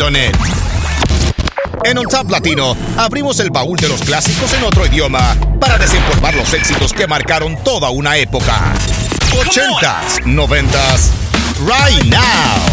.net. En On Top Latino, abrimos el baúl de los clásicos en otro idioma para desempolvar los éxitos que marcaron toda una época. 80s, 90s, right now.